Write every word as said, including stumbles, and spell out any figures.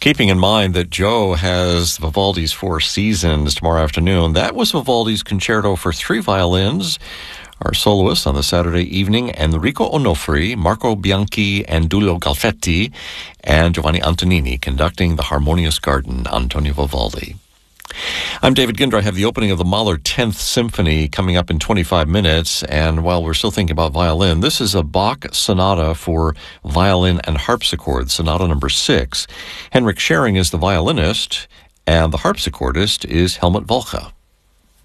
Keeping in mind that Joe has Vivaldi's Four Seasons tomorrow afternoon, that was Vivaldi's concerto for three violins. Our soloists on the Saturday evening, Enrico Onofri, Marco Bianchi, and Giulio Galfetti, and Giovanni Antonini conducting the Harmonious Garden, Antonio Vivaldi. I'm David Ginder. I have the opening of the Mahler tenth Symphony coming up in twenty-five minutes. And while we're still thinking about violin, this is a Bach sonata for violin and harpsichord, sonata number six. Henrik Schering is the violinist, and the harpsichordist is Helmut Volcha.